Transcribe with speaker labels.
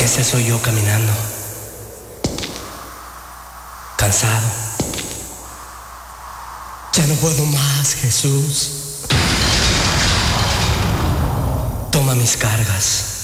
Speaker 1: Ese soy yo caminando, cansado. Ya no puedo más, Jesús. Toma mis cargas.